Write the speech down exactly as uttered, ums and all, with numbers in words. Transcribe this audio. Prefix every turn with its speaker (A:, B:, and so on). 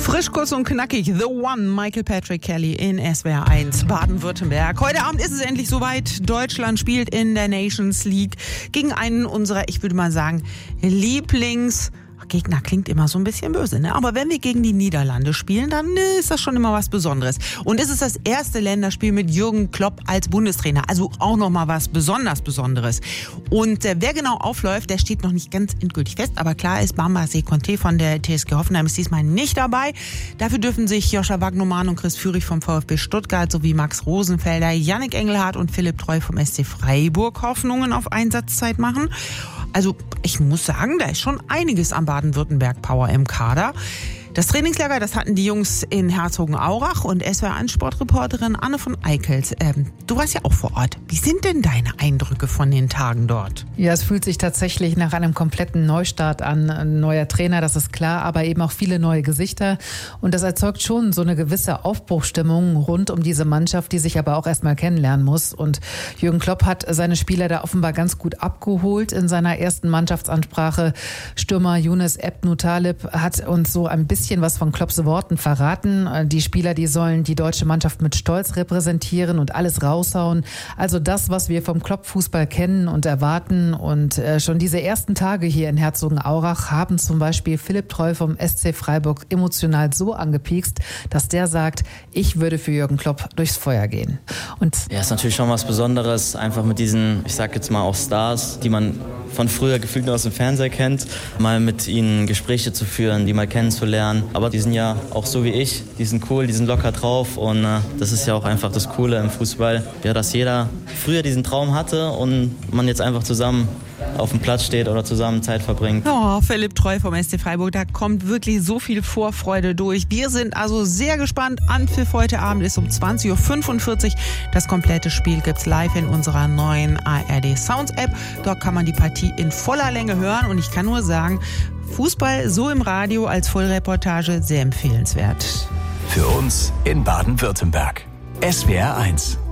A: Frisch, kurz und knackig, The One, Michael Patrick Kelly in S W R eins Baden-Württemberg. Heute Abend ist es endlich soweit. Deutschland spielt in der Nations League gegen einen unserer, ich würde mal sagen, Lieblings- Gegner klingt immer so ein bisschen böse, ne? Aber wenn wir gegen die Niederlande spielen, dann ist das schon immer was Besonderes. Und es ist das erste Länderspiel mit Jürgen Klopp als Bundestrainer. Also auch nochmal was besonders Besonderes. Und äh, wer genau aufläuft, der steht noch nicht ganz endgültig fest. Aber klar ist, Bamba Sekonte von der T S G Hoffenheim ist diesmal nicht dabei. Dafür dürfen sich Joscha Wagnoman und Chris Führig vom VfB Stuttgart sowie Max Rosenfelder, Yannick Engelhardt und Philipp Treu vom S C Freiburg Hoffnungen auf Einsatzzeit machen. Also ich muss sagen, da ist schon einiges am Baden-Württemberg-Power im Kader. Das Trainingslager, das hatten die Jungs in Herzogenaurach und S W R eins Sportreporterin Anne von Eickelt. Ähm, du warst ja auch vor Ort. Wie sind denn deine Eindrücke von den Tagen dort?
B: Ja, es fühlt sich tatsächlich nach einem kompletten Neustart an. Ein neuer Trainer, das ist klar, aber eben auch viele neue Gesichter. Und das erzeugt schon so eine gewisse Aufbruchstimmung rund um diese Mannschaft, die sich aber auch erstmal kennenlernen muss. Und Jürgen Klopp hat seine Spieler da offenbar ganz gut abgeholt in seiner ersten Mannschaftsansprache. Stürmer Younes Ebn-Taleb hat uns so ein bisschen was von Klopps Worten verraten. Die Spieler, die sollen die deutsche Mannschaft mit Stolz repräsentieren und alles raushauen. Also das, was wir vom Klopp-Fußball kennen und erwarten. Und äh, schon diese ersten Tage hier in Herzogenaurach haben zum Beispiel Philipp Treu vom S C Freiburg emotional so angepiekst, dass der sagt, ich würde für Jürgen Klopp durchs Feuer gehen. Und
C: ja, ist natürlich schon was Besonderes, einfach mit diesen, ich sag jetzt mal auch Stars, die man von früher gefühlt nur aus dem Fernseher kennt, mal mit ihnen Gespräche zu führen, die mal kennenzulernen. Aber die sind ja auch so wie ich, die sind cool, die sind locker drauf und äh, das ist ja auch einfach das Coole im Fußball, ja, dass jeder früher diesen Traum hatte und man jetzt einfach zusammen auf dem Platz steht oder zusammen Zeit verbringt.
A: Oh, Philipp Treu vom S C Freiburg, da kommt wirklich so viel Vorfreude durch. Wir sind also sehr gespannt. Anpfiff heute Abend ist um zwanzig Uhr fünfundvierzig. Das komplette Spiel gibt's live in unserer neuen A R D Sounds App. Dort kann man die Partie in voller Länge hören und ich kann nur sagen, Fußball so im Radio als Vollreportage sehr empfehlenswert.
D: Für uns in Baden-Württemberg. S W R eins.